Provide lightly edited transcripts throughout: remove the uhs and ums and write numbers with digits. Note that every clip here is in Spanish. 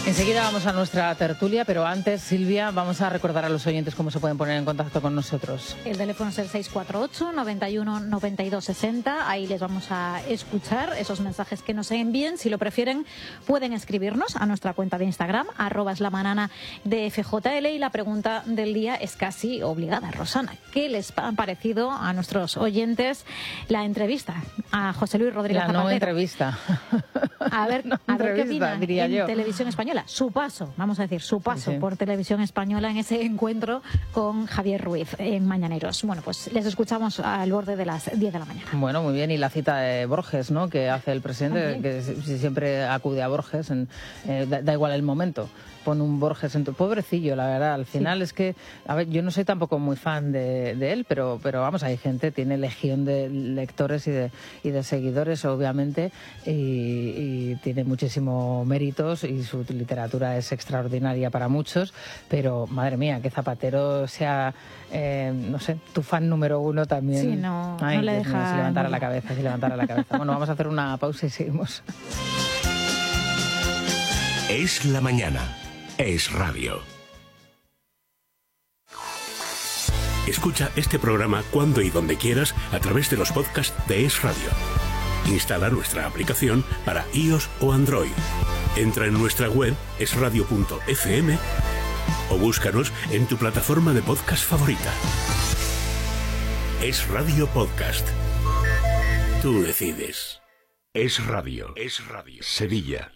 Enseguida vamos a nuestra tertulia, pero antes, Silvia, vamos a recordar a los oyentes cómo se pueden poner en contacto con nosotros. El teléfono es el 648 91 92 60. Ahí les vamos a escuchar esos mensajes que nos envíen. Si lo prefieren, pueden escribirnos a nuestra cuenta de Instagram, @lamanana de FJL. Y la pregunta del día es casi obligada, Rosana. ¿Qué les ha parecido a nuestros oyentes la entrevista a José Luis Rodríguez Zapatero? No entrevista. A ver qué opina diría en yo. Televisión Española. Su paso Sí. por Televisión Española en ese encuentro con Javier Ruiz en Mañaneros. Bueno, pues les escuchamos al borde de las 10 de la mañana. Bueno, muy bien. Y la cita de Borges, ¿no?, que hace el presidente, que siempre acude a Borges, da igual el momento. Pone un Borges en tu... Pobrecillo, la verdad. Al final es que... A ver, yo no soy tampoco muy fan de él, pero vamos, hay gente, tiene legión de lectores y de seguidores, obviamente, y tiene muchísimo méritos y su literatura es extraordinaria para muchos, pero, madre mía, que Zapatero sea, no sé, tu fan número uno también. Sí, no le Dios deja... mío, si levantara la cabeza. Bueno, vamos a hacer una pausa y seguimos. Es la mañana. Es radio. Escucha este programa cuando y donde quieras a través de los podcasts de Es Radio. Instala nuestra aplicación para iOS o Android. Entra en nuestra web esradio.fm o búscanos en tu plataforma de podcast favorita. Es Radio Podcast. Tú decides. Es Radio. Es Radio. Sevilla.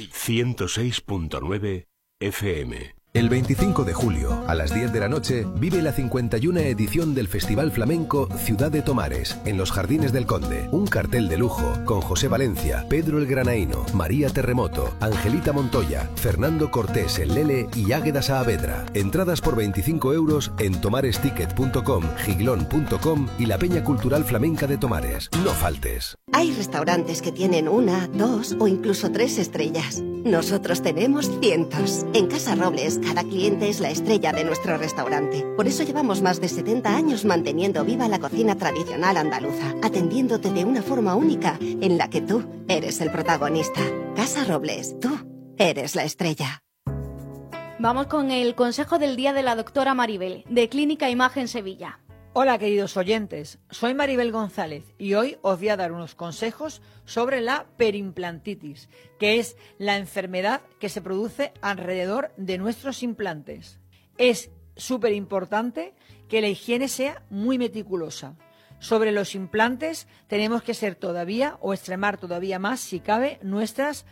106.9 FM. El 25 de julio, a las 10 de la noche, vive la 51 edición del Festival Flamenco Ciudad de Tomares, en los Jardines del Conde. Un cartel de lujo con José Valencia, Pedro el Granaíno, María Terremoto, Angelita Montoya, Fernando Cortés el Lele y Águeda Saavedra. Entradas por 25 € en tomaresticket.com, giglón.com y la Peña Cultural Flamenca de Tomares. No faltes. Hay restaurantes que tienen 1, 2 o incluso 3 estrellas. Nosotros tenemos cientos. En Casa Robles, cada cliente es la estrella de nuestro restaurante. Por eso llevamos más de 70 años manteniendo viva la cocina tradicional andaluza, atendiéndote de una forma única en la que tú eres el protagonista. Casa Robles, tú eres la estrella. Vamos con el consejo del día de la doctora Maribel, de Clínica Imagen Sevilla. Hola, queridos oyentes, soy Maribel González y hoy os voy a dar unos consejos sobre la perimplantitis, que es la enfermedad que se produce alrededor de nuestros implantes. Es súper importante que la higiene sea muy meticulosa. Sobre los implantes tenemos que ser todavía o extremar todavía más, si cabe, nuestros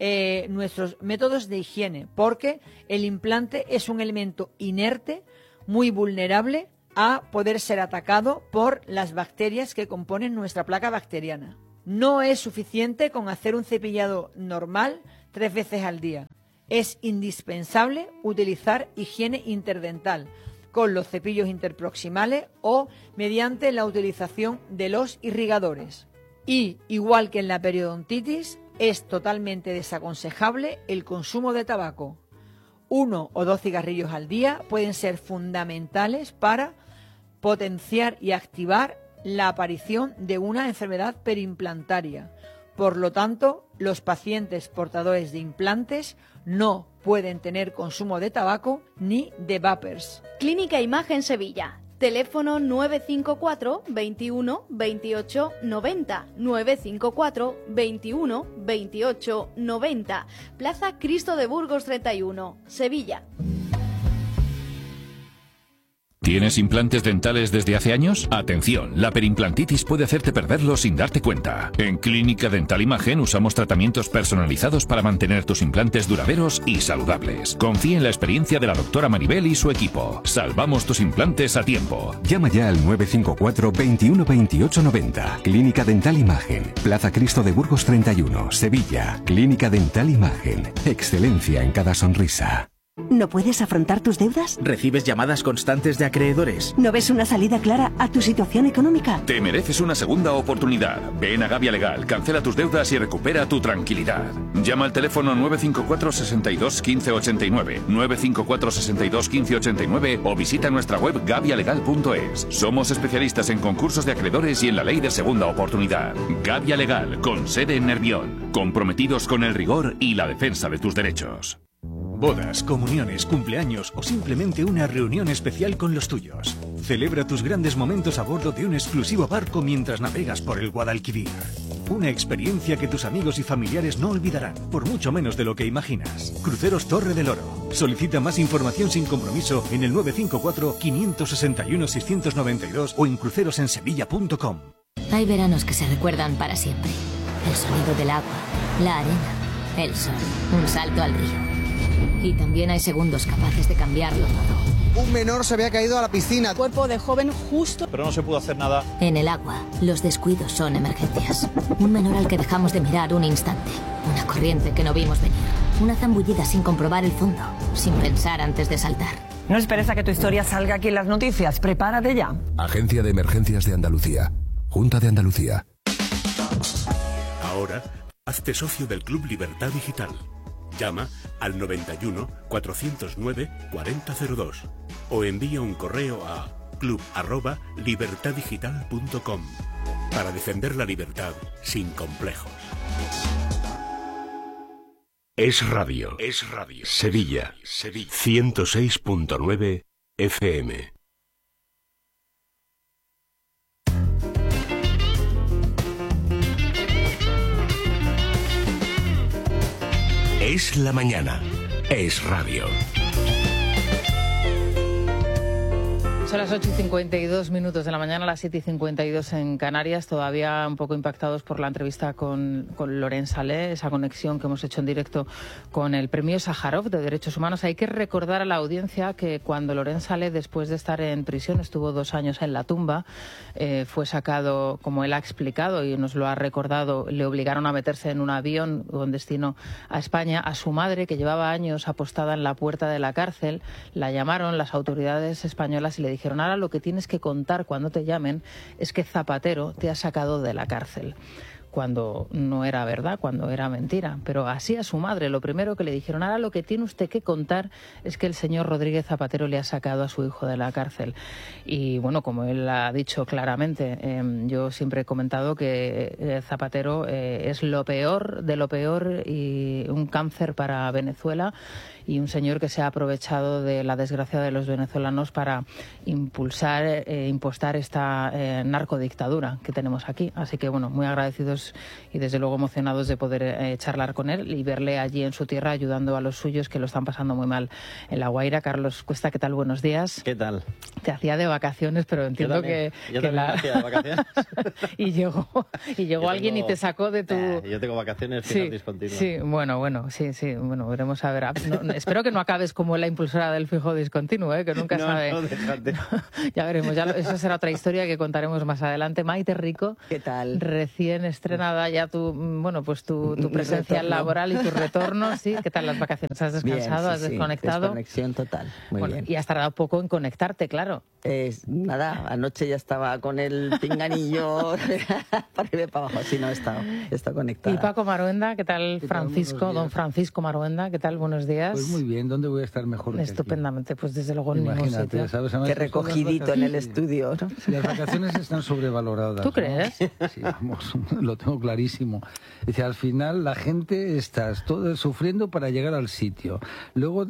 métodos de higiene, porque el implante es un elemento inerte, muy vulnerable a poder ser atacado por las bacterias que componen nuestra placa bacteriana. No es suficiente con hacer un cepillado normal 3 veces al día. Es indispensable utilizar higiene interdental con los cepillos interproximales o mediante la utilización de los irrigadores. Y, igual que en la periodontitis, es totalmente desaconsejable el consumo de tabaco. 1 o 2 cigarrillos al día pueden ser fundamentales para potenciar y activar la aparición de una enfermedad perimplantaria. Por lo tanto, los pacientes portadores de implantes no pueden tener consumo de tabaco ni de vapers. Clínica Imagen Sevilla. Teléfono 954 21 28 90, 954 21 28 90, Plaza Cristo de Burgos 31, Sevilla. ¿Tienes implantes dentales desde hace años? Atención, la perimplantitis puede hacerte perderlos sin darte cuenta. En Clínica Dental Imagen usamos tratamientos personalizados para mantener tus implantes duraderos y saludables. Confía en la experiencia de la doctora Maribel y su equipo. Salvamos tus implantes a tiempo. Llama ya al 954 21 28 90. Clínica Dental Imagen, Plaza Cristo de Burgos 31, Sevilla. Clínica Dental Imagen, excelencia en cada sonrisa. ¿No puedes afrontar tus deudas? ¿Recibes llamadas constantes de acreedores? ¿No ves una salida clara a tu situación económica? Te mereces una segunda oportunidad. Ven a Gavia Legal, cancela tus deudas y recupera tu tranquilidad. Llama al teléfono 954 62 15 89, 954 62 15 89 o visita nuestra web gavialegal.es. Somos especialistas en concursos de acreedores y en la ley de segunda oportunidad. Gavia Legal, con sede en Nervión, comprometidos con el rigor y la defensa de tus derechos. Bodas, comuniones, cumpleaños o simplemente una reunión especial con los tuyos. Celebra tus grandes momentos a bordo de un exclusivo barco mientras navegas por el Guadalquivir. Una experiencia que tus amigos y familiares no olvidarán, por mucho menos de lo que imaginas. Cruceros Torre del Oro. Solicita más información sin compromiso en el 954-561-692 o en crucerosensevilla.com. Hay veranos que se recuerdan para siempre. El sonido del agua, la arena, el sol, un salto al río. Y también hay segundos capaces de cambiarlo todo. Un menor se había caído a la piscina. Cuerpo de joven justo. Pero no se pudo hacer nada. En el agua, los descuidos son emergencias. Un menor al que dejamos de mirar un instante. Una corriente que no vimos venir. Una zambullida sin comprobar el fondo. Sin pensar antes de saltar. No esperes a que tu historia salga aquí en las noticias. Prepárate ya. Agencia de Emergencias de Andalucía. Junta de Andalucía. Ahora, hazte socio del Club Libertad Digital. Llama al 91 409 4002 o envía un correo a club@libertaddigital.com para defender la libertad sin complejos. Es Radio. Sevilla. 106.9 FM. Es la mañana. Es Radio. Son las 8:52 de la mañana, las 7:52 en Canarias, todavía un poco impactados por la entrevista con Laurent Salé, esa conexión que hemos hecho en directo con el Premio Sájarov de Derechos Humanos. Hay que recordar a la audiencia que cuando Laurent Salé, después de estar en prisión, estuvo 2 años en la tumba, fue sacado, como él ha explicado y nos lo ha recordado, le obligaron a meterse en un avión con destino a España. A su madre, que llevaba años apostada en la puerta de la cárcel, la llamaron las autoridades españolas y le dijeron: ahora lo que tienes que contar cuando te llamen es que Zapatero te ha sacado de la cárcel. Cuando no era verdad, cuando era mentira. Pero así a su madre, lo primero que le dijeron: ahora lo que tiene usted que contar es que el señor Rodríguez Zapatero le ha sacado a su hijo de la cárcel. Y bueno, como él ha dicho claramente, yo siempre he comentado que Zapatero es lo peor de lo peor y un cáncer para Venezuela, y un señor que se ha aprovechado de la desgracia de los venezolanos para impostar esta narcodictadura que tenemos aquí. Así que bueno, muy agradecidos y desde luego emocionados de poder charlar con él y verle allí en su tierra ayudando a los suyos que lo están pasando muy mal en La Guaira. Carlos Cuesta, ¿qué tal? Buenos días. ¿Qué tal? Te hacía de vacaciones, pero entiendo que hacía de vacaciones. y llegó alguien y te sacó de tu... yo tengo vacaciones fijo discontinuo. Sí, bueno, veremos a ver. Espero que no acabes como la impulsora del fijo discontinuo, que nunca sabe. No, déjate. Ya veremos, eso será otra historia que contaremos más adelante. Maite Rico, ¿qué tal? Recién estrenada ya tu presencia laboral y tu retorno, ¿sí? ¿Qué tal las vacaciones? ¿Has descansado? Bien, ¿Has desconectado? Desconexión total, muy bien. Y has tardado poco en conectarte, claro. Nada, anoche ya estaba con el pinganillo para arriba y para abajo, sí, no he estado conectada. Y Paco Maruenda, ¿qué tal? Francisco, don Francisco Maruenda, ¿qué tal? Buenos días. Pues muy bien, ¿dónde voy a estar mejor que estupendamente, aquí? Pues desde luego en ningún sitio. ¿Sabes? Qué recogidito en el estudio, ¿no? Las vacaciones están sobrevaloradas. ¿Tú crees? Sí, vamos, lo tengo clarísimo. Dice, al final la gente estás todo sufriendo para llegar al sitio. Luego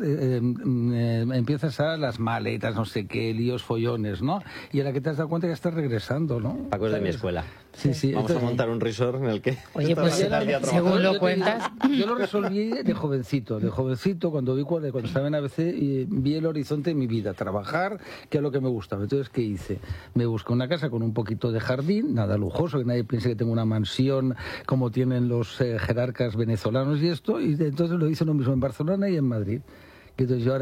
empiezas a las maletas, no sé qué, líos, follones, ¿no? Y a la que te has dado cuenta que estás regresando, ¿no? Paco es de mi escuela. Sí. Vamos a montar un resort en el que... Oye, pues según lo cuentas... Yo lo resolví de jovencito, cuando estaba en ABC, y vi el horizonte de mi vida, trabajar, que es lo que me gustaba. Entonces, ¿qué hice? Me busqué una casa con un poquito de jardín, nada lujoso, que nadie piense que tengo una mansión como tienen los jerarcas venezolanos y esto, y entonces lo hice lo mismo en Barcelona y en Madrid. Entonces yo ahora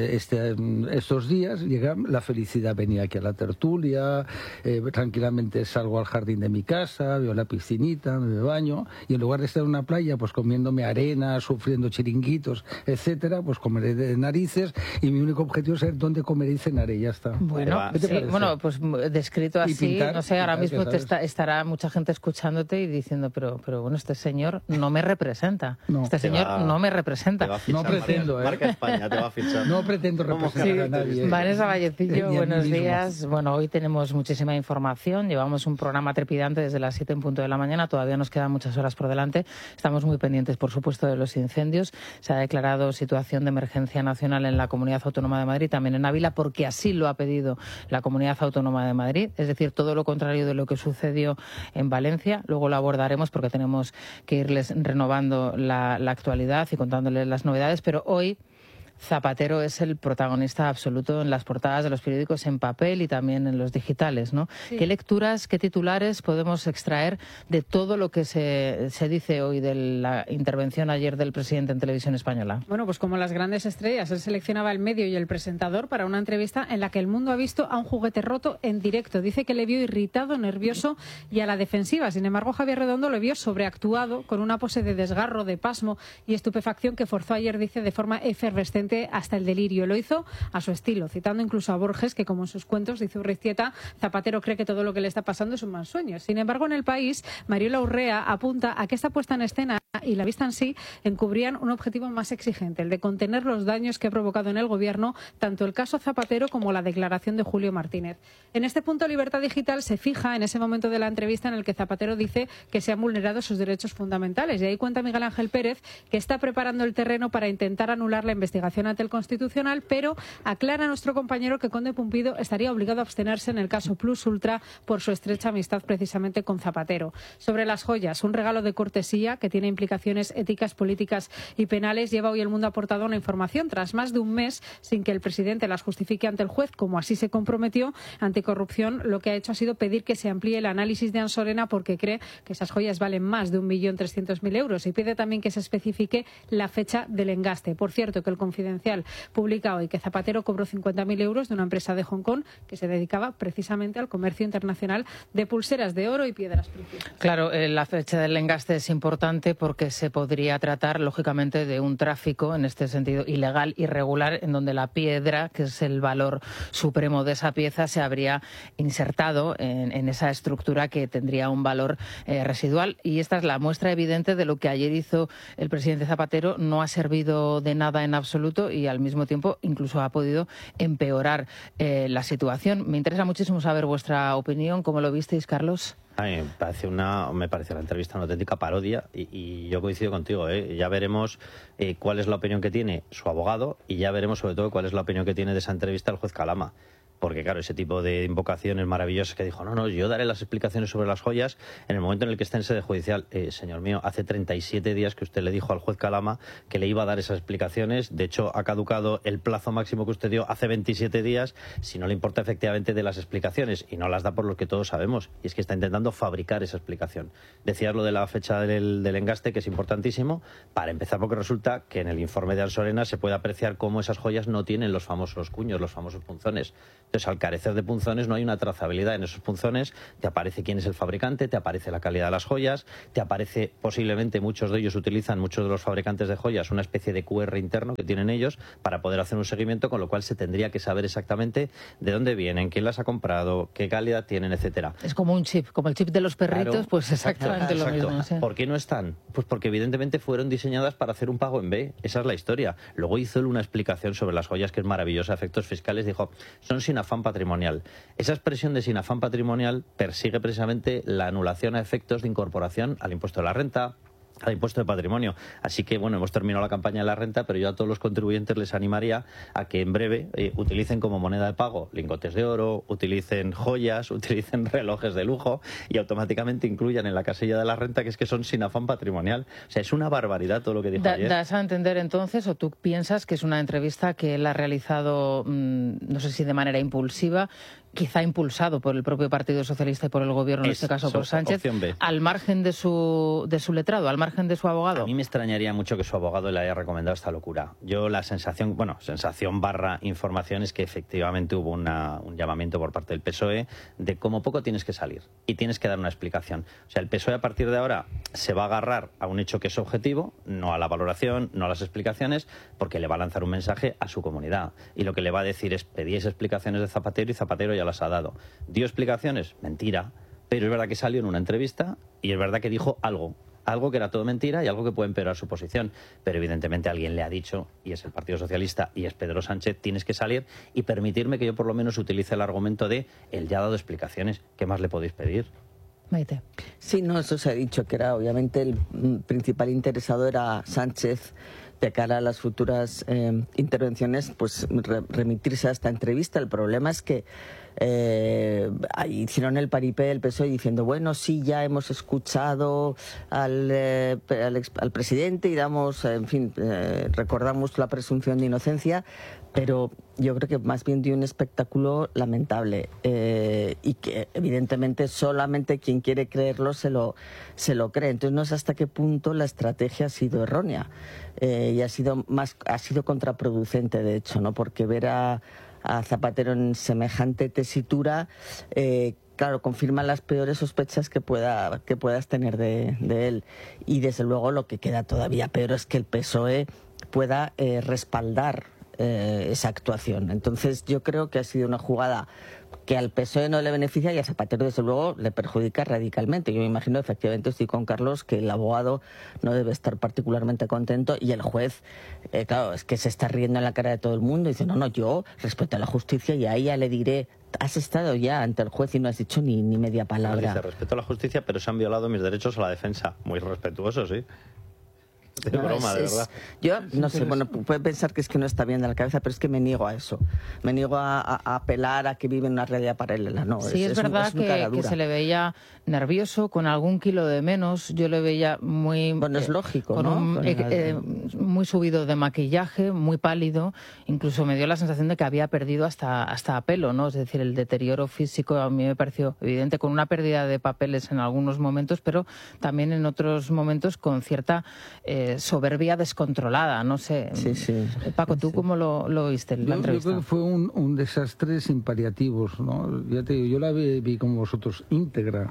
estos días llega la felicidad, venía aquí a la tertulia, tranquilamente salgo al jardín de mi casa, veo la piscinita, me baño, y en lugar de estar en una playa pues comiéndome arena, sufriendo chiringuitos, etcétera, pues comeré de narices, y mi único objetivo es saber dónde comeré y cenaré, ya está. Bueno, pues descrito así, pintar, no sé, ahora mismo estará mucha gente escuchándote y diciendo, pero bueno, este señor no me representa. No, no me representa. No pretendo, Marca España. Ya te va a fichar. No pretendo representar a nadie. Vanessa Vallecillo, buenos mismo. días. Bueno, hoy tenemos muchísima información. Llevamos un programa trepidante desde las 7 en punto de la mañana. Todavía nos quedan muchas horas por delante. Estamos muy pendientes, por supuesto, de los incendios. Se ha declarado situación de emergencia nacional en la Comunidad Autónoma de Madrid, también en Ávila, porque así lo ha pedido la Comunidad Autónoma de Madrid. Es decir, todo lo contrario de lo que sucedió en Valencia. Luego lo abordaremos porque tenemos que irles renovando la actualidad y contándoles las novedades, pero hoy Zapatero es el protagonista absoluto en las portadas de los periódicos en papel y también en los digitales, ¿no? Sí. ¿Qué lecturas, qué titulares podemos extraer de todo lo que se dice hoy de la intervención ayer del presidente en Televisión Española? Bueno, pues como las grandes estrellas, él seleccionaba el medio y el presentador para una entrevista en la que el mundo ha visto a un juguete roto en directo. Dice que le vio irritado, nervioso y a la defensiva. Sin embargo, Javier Redondo lo vio sobreactuado, con una pose de desgarro, de pasmo y estupefacción que forzó ayer, dice, de forma efervescente hasta el delirio. Lo hizo a su estilo, citando incluso a Borges, que como en sus cuentos, dice Urriztieta, Zapatero cree que todo lo que le está pasando es un mal sueño. Sin embargo, en El País, Mariola Urrea apunta a que esta puesta en escena y la vista en sí encubrían un objetivo más exigente, el de contener los daños que ha provocado en el Gobierno tanto el caso Zapatero como la declaración de Julio Martínez. En este punto, Libertad Digital se fija en ese momento de la entrevista en el que Zapatero dice que se han vulnerado sus derechos fundamentales. Y ahí cuenta Miguel Ángel Pérez que está preparando el terreno para intentar anular la investigación ante el Constitucional, pero aclara nuestro compañero que Conde Pumpido estaría obligado a abstenerse en el caso Plus Ultra por su estrecha amistad precisamente con Zapatero. Sobre las joyas, un regalo de cortesía que tiene implicaciones éticas, políticas y penales. Lleva hoy El Mundo aportado una información tras más de un mes sin que el presidente las justifique ante el juez, como así se comprometió. Anticorrupción lo que ha hecho ha sido pedir que se amplíe el análisis de Ansorena porque cree que esas joyas valen más de 1.300.000 euros y pide también que se especifique la fecha del engaste. Por cierto, que el Confidencial publica hoy que Zapatero cobró 50.000 euros de una empresa de Hong Kong que se dedicaba precisamente al comercio internacional de pulseras de oro y piedras preciosas. Claro, la fecha del engaste es importante porque se podría tratar, lógicamente, de un tráfico, en este sentido, ilegal, irregular, en donde la piedra, que es el valor supremo de esa pieza, se habría insertado en esa estructura que tendría un valor residual. Y esta es la muestra evidente de lo que ayer hizo el presidente Zapatero. No ha servido de nada en absoluto y al mismo tiempo incluso ha podido empeorar la situación. Me interesa muchísimo saber vuestra opinión. ¿Cómo lo visteis, Carlos? A mí me parece la entrevista una auténtica parodia y yo coincido contigo, ¿eh? Ya veremos cuál es la opinión que tiene su abogado y ya veremos sobre todo cuál es la opinión que tiene de esa entrevista el juez Calama. Porque, claro, ese tipo de invocaciones maravillosas que dijo, no, yo daré las explicaciones sobre las joyas en el momento en el que esté en sede judicial. Señor mío, hace 37 días que usted le dijo al juez Calama que le iba a dar esas explicaciones. De hecho, ha caducado el plazo máximo que usted dio hace 27 días, si no le importa efectivamente de las explicaciones, y no las da por lo que todos sabemos, y es que está intentando fabricar esa explicación. Decías lo de la fecha del engaste, que es importantísimo, para empezar, porque resulta que en el informe de Ansorena se puede apreciar cómo esas joyas no tienen los famosos cuños, los famosos punzones. Entonces, al carecer de punzones no hay una trazabilidad en esos punzones, te aparece quién es el fabricante, te aparece la calidad de las joyas, te aparece posiblemente, muchos de ellos utilizan, muchos de los fabricantes de joyas, una especie de QR interno que tienen ellos para poder hacer un seguimiento, con lo cual se tendría que saber exactamente de dónde vienen, quién las ha comprado, qué calidad tienen, etcétera. Es como un chip, como el chip de los perritos, claro, pues exactamente lo mismo. ¿Sí? ¿Por qué no están? Pues porque evidentemente fueron diseñadas para hacer un pago en B, esa es la historia. Luego hizo él una explicación sobre las joyas que es maravillosa, efectos fiscales, dijo, son sin afán patrimonial. Esa expresión de sin afán patrimonial persigue precisamente la anulación a efectos de incorporación al impuesto de la renta, al impuesto de patrimonio. Así que, bueno, hemos terminado la campaña de la renta, pero yo a todos los contribuyentes les animaría a que en breve utilicen como moneda de pago lingotes de oro, utilicen joyas, utilicen relojes de lujo y automáticamente incluyan en la casilla de la renta que es que son sin afán patrimonial. O sea, es una barbaridad todo lo que dijo ayer. ¿Das a entender entonces, o tú piensas que es una entrevista que él ha realizado, no sé si de manera impulsiva, quizá impulsado por el propio Partido Socialista y por el Gobierno, en este caso por Sánchez, al margen de su letrado, al margen de su abogado? A mí me extrañaría mucho que su abogado le haya recomendado esta locura. Yo la sensación, / información es que efectivamente hubo un llamamiento por parte del PSOE de como poco tienes que salir y tienes que dar una explicación. O sea, el PSOE a partir de ahora se va a agarrar a un hecho que es objetivo, no a la valoración, no a las explicaciones, porque le va a lanzar un mensaje a su comunidad. Y lo que le va a decir es, pedíais explicaciones de Zapatero y Zapatero ya las ha dado. ¿Dio explicaciones? Mentira. Pero es verdad que salió en una entrevista y es verdad que dijo algo. algo que era todo mentira y algo que puede empeorar su posición. Pero evidentemente alguien le ha dicho, y es el Partido Socialista y es Pedro Sánchez, tienes que salir y permitirme que yo por lo menos utilice el argumento de él ya ha dado explicaciones, ¿qué más le podéis pedir? Maite. Sí, no, eso se ha dicho, que era obviamente el principal interesado era Sánchez, de cara a las futuras intervenciones, pues remitirse a esta entrevista. El problema es que hicieron el paripé del PSOE diciendo, bueno, sí, ya hemos escuchado al presidente y damos, en fin, recordamos la presunción de inocencia, pero yo creo que más bien dio un espectáculo lamentable y que evidentemente solamente quien quiere creerlo se lo cree. Entonces no sé hasta qué punto la estrategia ha sido errónea y ha sido contraproducente, de hecho, ¿no? Porque ver a Zapatero en semejante tesitura, claro, confirma las peores sospechas que puedas tener de él. Y desde luego lo que queda todavía peor es que el PSOE pueda respaldar esa actuación. Entonces yo creo que ha sido una jugada que al PSOE no le beneficia y a Zapatero desde luego le perjudica radicalmente. Yo me imagino, efectivamente, estoy con Carlos, que el abogado no debe estar particularmente contento y el juez, claro, es que se está riendo en la cara de todo el mundo y dice, no, yo respeto a la justicia y a ella le diré, has estado ya ante el juez y no has dicho ni media palabra. Dice, respeto a la justicia, pero se han violado mis derechos a la defensa. Muy respetuoso, sí. De broma, de verdad. Yo no sé, bueno, puede pensar que es que no está bien de la cabeza, pero es que me niego a eso. Me niego a apelar a que vive en una realidad paralela. No, sí, es verdad que se le veía nervioso, con algún kilo de menos. Yo le veía muy... Bueno, es lógico, ¿no? Muy subido de maquillaje, muy pálido. Incluso me dio la sensación de que había perdido hasta pelo, ¿no? Es decir, el deterioro físico a mí me pareció evidente, con una pérdida de papeles en algunos momentos, pero también en otros momentos con cierta soberbia descontrolada, no sé. Sí. Paco, ¿tú cómo lo viste en la entrevista? Yo creo que fue un desastre sin paliativos, ¿no? Ya te digo, yo la vi como vosotros íntegra,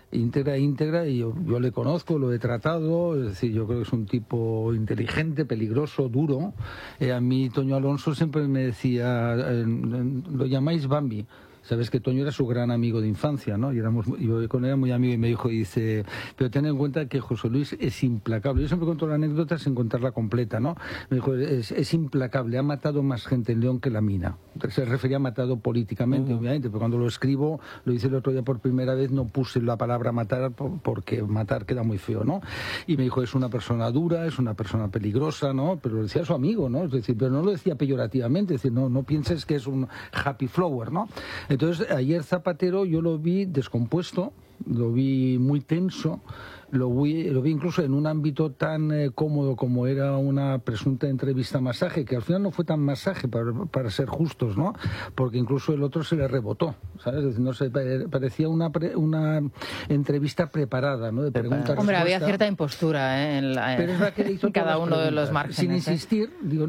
y yo le conozco, lo he tratado, es decir, yo creo que es un tipo inteligente, peligroso, duro. A mí Toño Alonso siempre me decía, lo llamáis Bambi. Sabes que Toño era su gran amigo de infancia, ¿no? Y yo con él era muy amigo y me dijo, pero ten en cuenta que José Luis es implacable. Yo siempre cuento la anécdota sin contarla completa, ¿no? Me dijo, es implacable, ha matado más gente en León que la mina. Se refería a matado políticamente, obviamente, pero cuando lo escribo, lo hice el otro día por primera vez, no puse la palabra matar porque matar queda muy feo, ¿no? Y me dijo, es una persona dura, es una persona peligrosa, ¿no? Pero lo decía a su amigo, ¿no? Es decir, pero no lo decía peyorativamente, es decir, no pienses que es un happy flower, ¿no? Entonces, ayer Zapatero yo lo vi descompuesto, lo vi muy tenso, lo vi incluso en un ámbito tan cómodo como era una presunta entrevista masaje, que al final no fue tan masaje, para ser justos, ¿no? Porque incluso el otro se le rebotó, ¿sabes? No sé, parecía una entrevista preparada, ¿no? De preguntas. Hombre, había cierta impostura, pero es la que le hizo en cada uno de los márgenes. Sin insistir, yo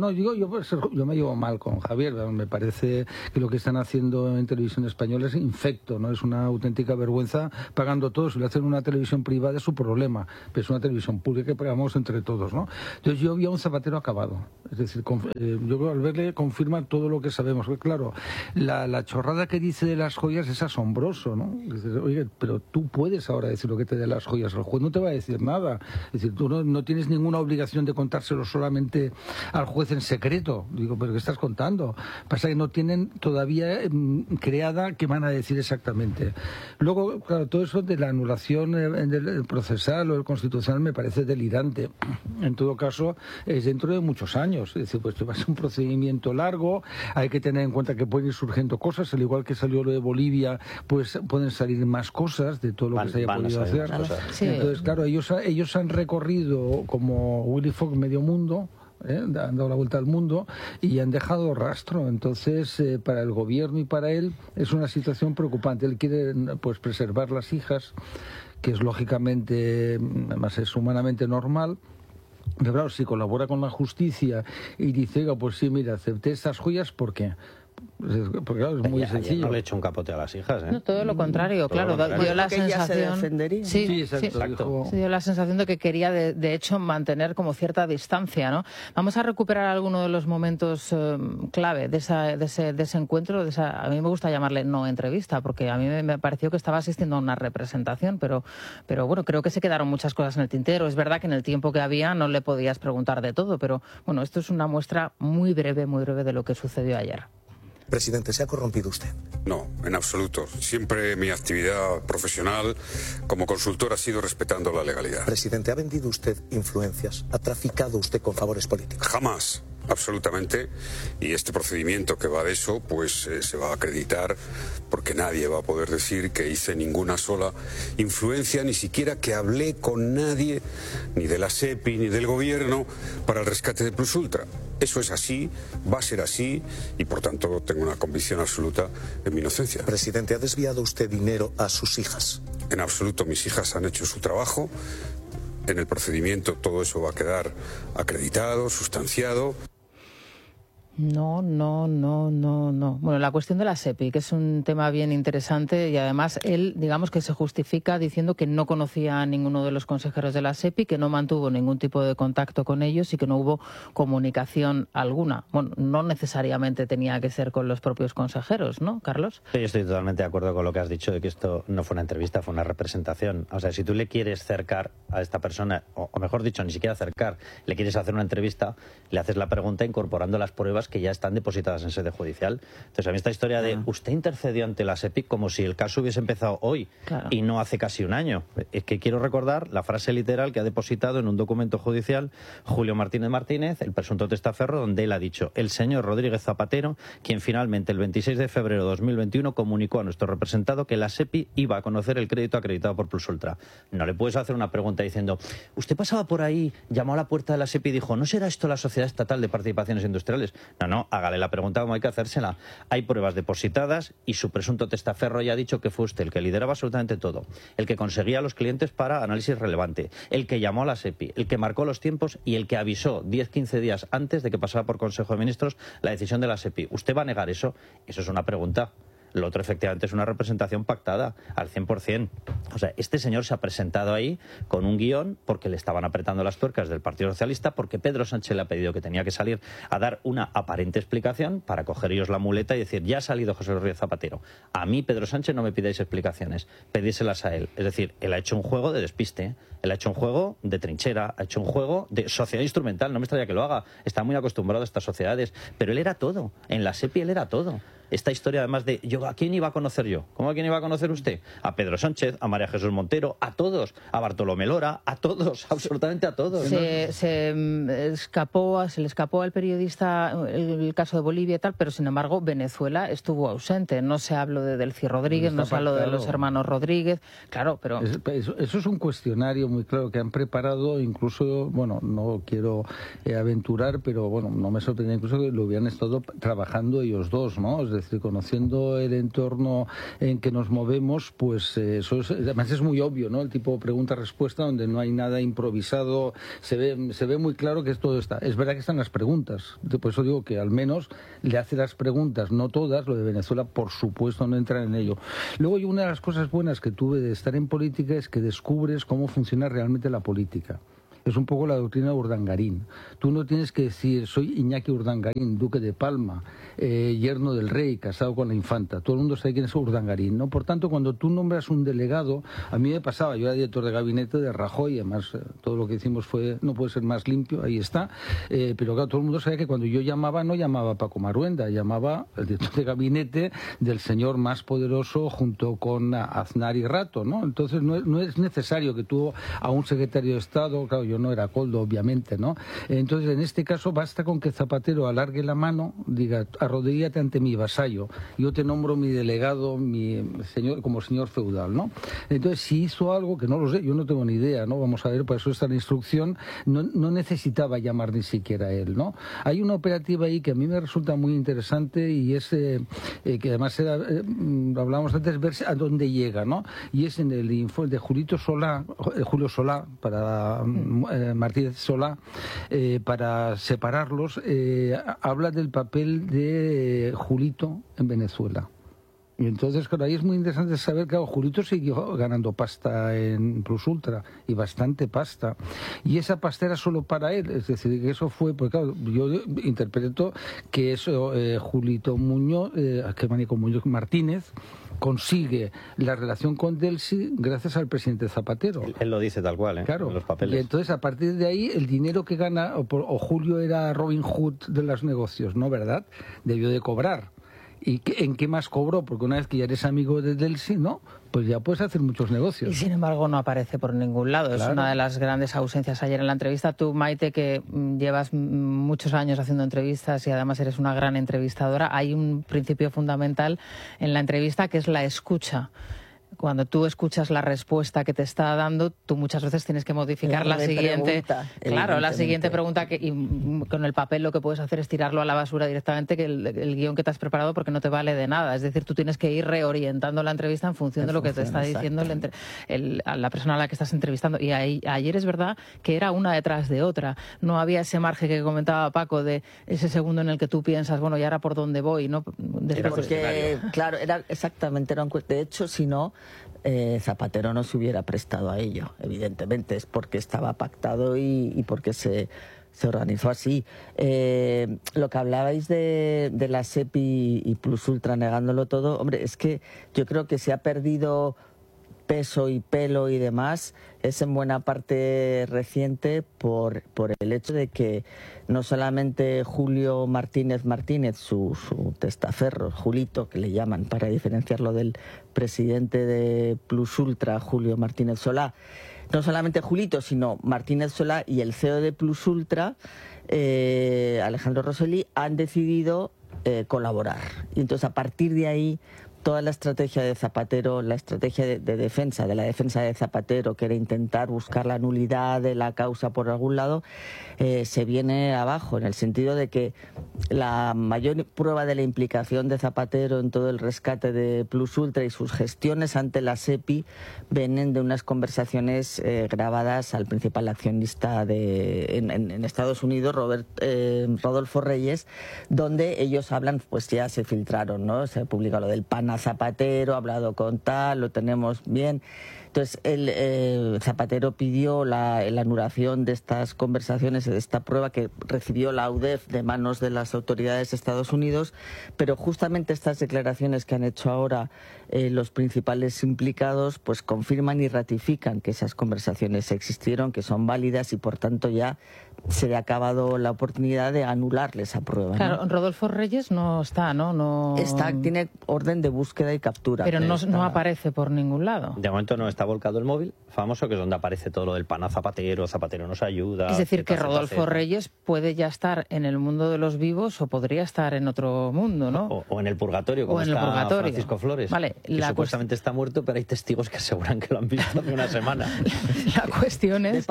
me llevo mal con Javier, me parece que lo que están haciendo en televisión española es infecto, ¿no? Es una auténtica vergüenza, pagando todo. Si lo hacen en una televisión privada es su problema, pero es una televisión pública que pagamos entre todos, ¿no? Entonces yo vi a un Zapatero acabado, es decir, yo creo al verle confirma todo lo que sabemos. Claro, la chorrada que dice de las joyas es asombroso, ¿no? Es decir, oye, pero tú puedes ahora decir lo que te dé las joyas, el juez no te va a decir nada, es decir, tú no tienes ninguna obligación de contárselo solamente al juez en secreto. Digo, pero ¿qué estás contando? Pasa que no tienen todavía creada qué van a decir exactamente. Luego, claro, todo eso de la anulación del procesal o el constitucional me parece delirante. En todo caso, es dentro de muchos años. Es decir, pues va a ser un procedimiento largo, hay que tener en cuenta que pueden ir surgiendo cosas, al igual que salió lo de Bolivia, pues pueden salir más cosas de todo lo que se haya podido hacer. Sí. Entonces, claro, ellos han recorrido como Willy Fogg medio mundo, han dado la vuelta al mundo y han dejado rastro. Entonces, para el gobierno y para él es una situación preocupante. Él quiere pues preservar las hijas, que es lógicamente, además es humanamente normal. Pero claro, si colabora con la justicia y dice, oiga, pues sí, mira, acepté estas joyas, ¿por qué? Porque claro, es muy sencillo. No le he hecho un capote a las hijas, ¿eh? No, todo lo contrario, claro. Dio la sensación... dio la sensación de que quería, de hecho, mantener como cierta distancia, ¿no? Vamos a recuperar alguno de los momentos clave de ese encuentro, a mí me gusta llamarle no entrevista, porque a mí me pareció que estaba asistiendo a una representación, pero bueno, creo que se quedaron muchas cosas en el tintero. Es verdad que en el tiempo que había no le podías preguntar de todo, pero bueno, esto es una muestra muy breve de lo que sucedió ayer. Presidente, ¿se ha corrompido usted? No, en absoluto. Siempre mi actividad profesional como consultor ha sido respetando la legalidad. Presidente, ¿ha vendido usted influencias? ¿Ha traficado usted con favores políticos? Jamás. Absolutamente, y este procedimiento que va de eso, pues se va a acreditar porque nadie va a poder decir que hice ninguna sola influencia, ni siquiera que hablé con nadie, ni de la SEPI, ni del gobierno, para el rescate de Plus Ultra. Eso es así, va a ser así, y por tanto tengo una convicción absoluta en mi inocencia. Presidente, ¿ha desviado usted dinero a sus hijas? En absoluto, mis hijas han hecho su trabajo. En el procedimiento todo eso va a quedar acreditado, sustanciado. No. Bueno, la cuestión de la SEPI, que es un tema bien interesante, y además él, digamos que se justifica diciendo que no conocía a ninguno de los consejeros de la SEPI, que no mantuvo ningún tipo de contacto con ellos y que no hubo comunicación alguna. Bueno, no necesariamente tenía que ser con los propios consejeros, ¿no, Carlos? Sí, yo estoy totalmente de acuerdo con lo que has dicho, de que esto no fue una entrevista, fue una representación. O sea, si tú le quieres cercar a esta persona, o mejor dicho, ni siquiera cercar, le quieres hacer una entrevista, le haces la pregunta incorporando las pruebas que ya están depositadas en sede judicial. Entonces, a mí esta historia de usted intercedió ante la SEPI como si el caso hubiese empezado hoy y no hace casi un año. Es que quiero recordar la frase literal que ha depositado en un documento judicial Julio Martínez, el presunto testaferro, donde él ha dicho: el señor Rodríguez Zapatero, quien finalmente el 26 de febrero de 2021 comunicó a nuestro representado que la SEPI iba a conocer el crédito acreditado por Plus Ultra. No le puedes hacer una pregunta diciendo: usted pasaba por ahí, llamó a la puerta de la SEPI y dijo: ¿no será esto la Sociedad Estatal de Participaciones Industriales? No, hágale la pregunta como hay que hacérsela. Hay pruebas depositadas y su presunto testaferro ya ha dicho que fue usted el que lideraba absolutamente todo, el que conseguía a los clientes para análisis relevante, el que llamó a la SEPI, el que marcó los tiempos y el que avisó 10-15 días antes de que pasara por Consejo de Ministros la decisión de la SEPI. ¿Usted va a negar eso? Eso es una pregunta. Lo otro, efectivamente, es una representación pactada al 100%. O sea, este señor se ha presentado ahí con un guión porque le estaban apretando las tuercas del Partido Socialista, porque Pedro Sánchez le ha pedido que tenía que salir a dar una aparente explicación para coger ellos la muleta y decir: ya ha salido José Rodríguez Zapatero. A mí, Pedro Sánchez, no me pidáis explicaciones, pedíselas a él. Es decir, él ha hecho un juego de despiste, él ha hecho un juego de trinchera, ha hecho un juego de sociedad instrumental. No me extraña que lo haga, está muy acostumbrado a estas sociedades, pero él era todo. En la SEPI él era todo. Esta historia, además de ¿a quién iba a conocer yo? ¿Cómo a quién iba a conocer usted? A Pedro Sánchez, a María Jesús Montero, a todos, a Bartolomé Lora, a todos, absolutamente a todos. Se le escapó al periodista el caso de Bolivia y tal, pero sin embargo Venezuela estuvo ausente. No se habló de Delcy Rodríguez, no se habló de los hermanos Rodríguez, claro, pero... Eso es un cuestionario muy claro que han preparado, incluso, bueno, no quiero aventurar, pero bueno, no me sorprende incluso que lo hubieran estado trabajando ellos dos, ¿no? Es decir, conociendo el entorno en que nos movemos, pues eso es, además es muy obvio, ¿no? El tipo pregunta-respuesta donde no hay nada improvisado, se ve muy claro que todo está. Es verdad que están las preguntas, por eso digo que al menos le hace las preguntas, no todas. Lo de Venezuela, por supuesto, no entra en ello. Luego, una de las cosas buenas que tuve de estar en política es que descubres cómo funciona realmente la política. Es un poco la doctrina de Urdangarín. Tú no tienes que decir: soy Iñaki Urdangarín, duque de Palma, yerno del rey, casado con la infanta. Todo el mundo sabe quién es Urdangarín, ¿no? Por tanto, cuando tú nombras un delegado, a mí me pasaba, yo era director de gabinete de Rajoy, además todo lo que hicimos no puede ser más limpio, ahí está, pero claro, todo el mundo sabe que cuando yo llamaba, no llamaba a Paco Maruenda, llamaba al director de gabinete del señor más poderoso junto con Aznar y Rato, ¿no? Entonces no es necesario que tú a un secretario de Estado, claro, yo no era Coldo, obviamente, ¿no? Entonces, en este caso, basta con que Zapatero alargue la mano, diga: arrodíllate ante mi vasallo, yo te nombro mi delegado, mi señor, como señor feudal, ¿no? Entonces, si hizo algo, que no lo sé, yo no tengo ni idea, ¿no? Vamos a ver, por eso está la instrucción, no necesitaba llamar ni siquiera a él, ¿no? Hay una operativa ahí que a mí me resulta muy interesante y es que además hablábamos antes, ver a dónde llega, ¿no? Y es en el informe de Julio Solá, para Martínez Solá, para separarlos, habla del papel de Julito en Venezuela. Y entonces, claro, ahí es muy interesante saber que Julito siguió ganando pasta en Plus Ultra, y bastante pasta. Y esa pasta era solo para él, es decir, que eso fue, pues claro, yo interpreto que eso, Julito Muñoz, Muñoz Martínez, consigue la relación con Delcy gracias al presidente Zapatero. Él lo dice tal cual, claro, en los papeles. Y entonces, a partir de ahí, el dinero que gana, o Julio era Robin Hood de los negocios, ¿no? ¿Verdad? Debió de cobrar. ¿Y en qué más cobró? Porque una vez que ya eres amigo de Delcy, ¿no? Pues ya puedes hacer muchos negocios. Y sin embargo no aparece por ningún lado. Claro. Es una de las grandes ausencias ayer en la entrevista. Tú, Maite, que llevas muchos años haciendo entrevistas y además eres una gran entrevistadora, hay un principio fundamental en la entrevista que es la escucha. Cuando tú escuchas la respuesta que te está dando, tú muchas veces tienes que modificar la siguiente. Claro, la siguiente pregunta, y con el papel lo que puedes hacer es tirarlo a la basura directamente, que el guión que te has preparado, porque no te vale de nada. Es decir, tú tienes que ir reorientando la entrevista en función de lo que te está diciendo a la persona a la que estás entrevistando. Y ayer es verdad que era una detrás de otra. No había ese margen que comentaba Paco de ese segundo en el que tú piensas, bueno, ¿y ahora por dónde voy? ¿No? Porque, claro, de hecho, si no, Zapatero no se hubiera prestado a ello, evidentemente, es porque estaba pactado y porque se organizó así. Lo que hablabais de la SEPI y Plus Ultra negándolo todo, hombre, es que yo creo que se ha perdido peso y pelo y demás, es en buena parte reciente por el hecho de que no solamente Julio Martínez, su testaferro, Julito, que le llaman para diferenciarlo del presidente de Plus Ultra, Julio Martínez Solá, no solamente Julito, sino Martínez Solá y el CEO de Plus Ultra, Alejandro Rosselli, han decidido colaborar. Y entonces, a partir de ahí, toda la estrategia de Zapatero, la estrategia de defensa, de la defensa de Zapatero, que era intentar buscar la nulidad de la causa por algún lado, se viene abajo, en el sentido de que la mayor prueba de la implicación de Zapatero en todo el rescate de Plus Ultra y sus gestiones ante la SEPI vienen de unas conversaciones grabadas al principal accionista en Estados Unidos, Rodolfo Reyes, donde ellos hablan, pues ya se filtraron, ¿no? Se publica lo del PAN a Zapatero, ha hablado con tal, lo tenemos bien. Entonces, Zapatero pidió la anulación de estas conversaciones, de esta prueba que recibió la UDEF de manos de las autoridades de Estados Unidos, pero justamente estas declaraciones que han hecho ahora los principales implicados, pues confirman y ratifican que esas conversaciones existieron, que son válidas y por tanto ya se le ha acabado la oportunidad de anularle esa prueba. Claro, ¿no? Rodolfo Reyes no está, ¿no? Tiene orden de búsqueda y captura. Pero no aparece por ningún lado. De momento no está volcado el móvil famoso, que es donde aparece todo lo del PAN a Zapatero, Zapatero nos ayuda. Es decir, que Rodolfo Reyes puede ya estar en el mundo de los vivos o podría estar en otro mundo, ¿no? O en el purgatorio, como está Francisco Flores. Vale, que supuestamente está muerto, pero hay testigos que aseguran que lo han visto hace una semana. La cuestión es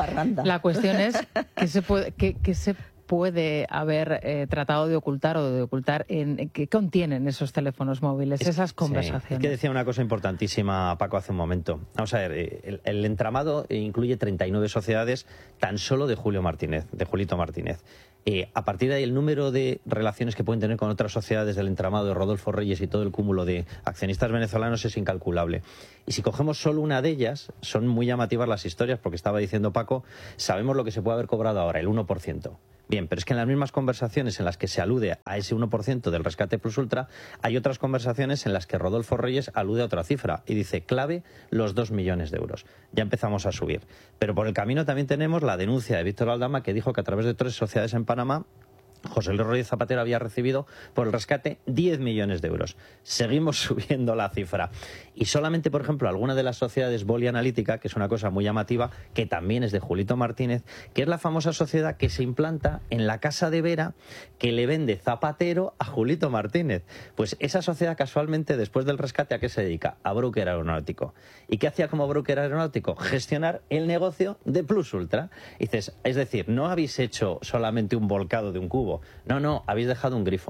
que se puede haber tratado de ocultar qué contienen esos teléfonos móviles, esas conversaciones. Sí, es que decía una cosa importantísima Paco hace un momento. Vamos a ver, el entramado incluye 39 sociedades tan solo de Julito Martínez. A partir de ahí, el número de relaciones que pueden tener con otras sociedades del entramado de Rodolfo Reyes y todo el cúmulo de accionistas venezolanos es incalculable. Y si cogemos solo una de ellas, son muy llamativas las historias, porque estaba diciendo Paco, sabemos lo que se puede haber cobrado ahora, el 1%. Bien, pero es que en las mismas conversaciones en las que se alude a ese 1% del rescate Plus Ultra, hay otras conversaciones en las que Rodolfo Reyes alude a otra cifra y dice clave los 2 millones de euros. Ya empezamos a subir. Pero por el camino también tenemos la denuncia de Víctor Aldama, que dijo que a través de 3 sociedades en Panamá, José Luis Rodríguez Zapatero había recibido por el rescate 10 millones de euros. Seguimos subiendo la cifra. Y solamente, por ejemplo, alguna de las sociedades Boli Analítica, que es una cosa muy llamativa, que también es de Julito Martínez, que es la famosa sociedad que se implanta en la casa de Vera, que le vende Zapatero a Julito Martínez. Pues esa sociedad, casualmente, después del rescate, ¿a qué se dedica? A broker aeronáutico. ¿Y qué hacía como broker aeronáutico? Gestionar el negocio de Plus Ultra. Y dices, es decir, no habéis hecho solamente un volcado de un cubo. No, habéis dejado un grifo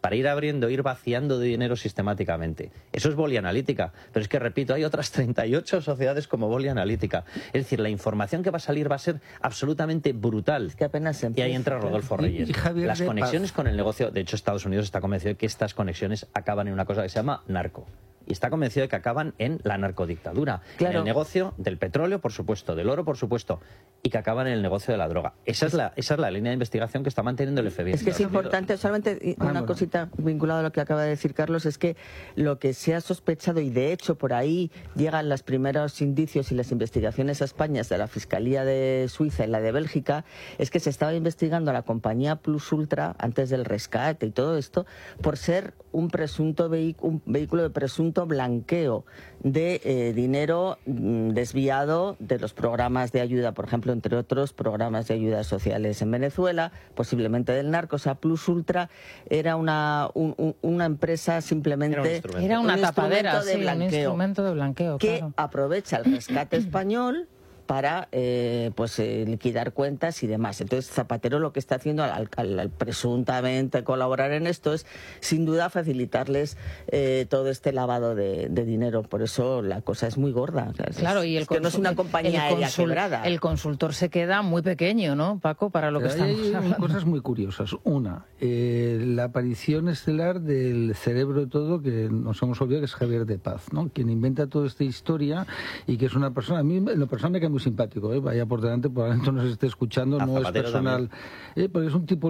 para ir abriendo, ir vaciando de dinero sistemáticamente. Eso es Boli Analítica, pero es que, repito, hay otras 38 sociedades como Boli Analítica. Es decir, la información que va a salir va a ser absolutamente brutal. Es que apenas y ahí entra Rodolfo Reyes. Las conexiones con el negocio, de hecho Estados Unidos está convencido de que estas conexiones acaban en una cosa que se llama narco. Y está convencido de que acaban en la narcodictadura, en el negocio del petróleo, por supuesto, del oro, por supuesto, y que acaban en el negocio de la droga. Esa es la línea de investigación que está manteniendo el FBI. Es que es importante, solamente una cosita vinculada a lo que acaba de decir Carlos, es que lo que se ha sospechado, y de hecho por ahí llegan los primeros indicios y las investigaciones a España de la Fiscalía de Suiza y la de Bélgica, es que se estaba investigando a la compañía Plus Ultra antes del rescate y todo esto por ser un presunto un vehículo de presunto blanqueo de dinero desviado de los programas de ayuda, por ejemplo, entre otros programas de ayudas sociales en Venezuela, posiblemente del narco. O sea, Plus Ultra era una empresa simplemente... Era una tapadera, de blanqueo, un instrumento de blanqueo, que claro. aprovecha el rescate español para liquidar cuentas y demás. Entonces Zapatero lo que está haciendo al presuntamente colaborar en esto es sin duda facilitarles todo este lavado de dinero. Por eso la cosa es muy gorda. Claro, y que no es una compañía aérea quebrada. El consultor se queda muy pequeño, ¿no, Paco? Para lo que estamos hablando. Hay cosas muy curiosas. Una, la aparición estelar del cerebro de todo, que nos hemos olvidado, que es Javier de Paz, ¿no? Quien inventa toda esta historia y que es una persona, a mí en lo personal me cae muy simpático, vaya por delante, probablemente nos esté escuchando, no es personal, porque es un tipo,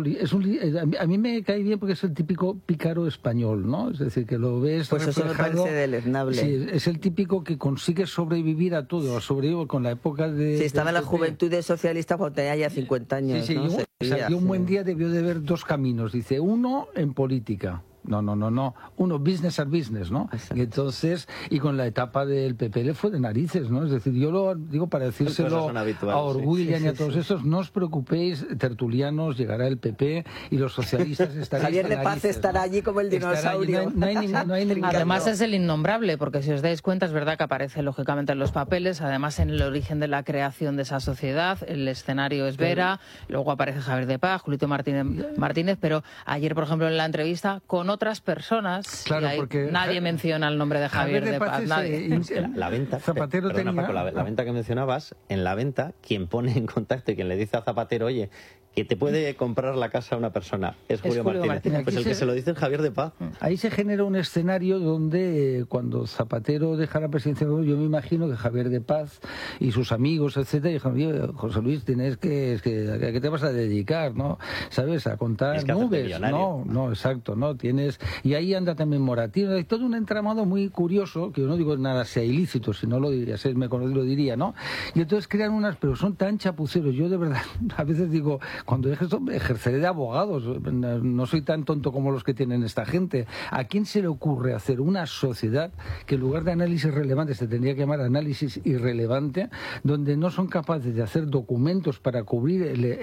a mí me cae bien porque es el típico pícaro español, ¿no? Es decir, que lo ves pues reflejado. Eso me parece deleznable. Sí, es el típico que consigue sobrevivir a todo, sobrevive con la época de... Sí, estaba en la juventud de socialista cuando tenía ya 50 años. Sí, sí, ¿no? Un buen día debió de ver dos caminos, dice, uno en política. No. Uno, business as business, ¿no? Exacto. Y entonces, y con la etapa del PP le fue de narices, ¿no? Es decir, yo lo digo para decírselo a Orwillian y a todos estos, no os preocupéis, tertulianos, llegará el PP y los socialistas estarán. Javier de Paz estará allí como el dinosaurio. No hay ningún Además es el innombrable, porque si os dais cuenta, es verdad que aparece lógicamente en los papeles, además en el origen de la creación de esa sociedad, el escenario es Vera, luego aparece Javier de Paz, Julito Martínez, pero ayer, por ejemplo, en la entrevista, con otras personas, claro, y porque nadie menciona el nombre de Javier de Paz. La venta, Zapatero perdona, tenía... Paco, la venta que mencionabas, en la venta, quien pone en contacto y quien le dice a Zapatero, oye, que te puede comprar la casa a una persona, es Julio Martínez. Pues el que se lo dice es Javier de Paz. Ahí se genera un escenario donde cuando Zapatero deja la presidencia, yo me imagino que Javier de Paz y sus amigos, etcétera, dijeron, oye, José Luis, ¿a qué te vas a dedicar, no? ¿Sabes? A contar nubes. No, exacto, ¿no? Y ahí anda también Moratín, hay todo un entramado muy curioso, que yo no digo nada sea ilícito, si no lo diría, si me conozco lo diría, ¿no? Y entonces crean pero son tan chapuceros, yo de verdad, a veces digo, cuando deje esto, ejerceré de abogados, no soy tan tonto como los que tienen esta gente. ¿A quién se le ocurre hacer una sociedad que en lugar de análisis relevante se tendría que llamar análisis irrelevante, donde no son capaces de hacer documentos para cubrir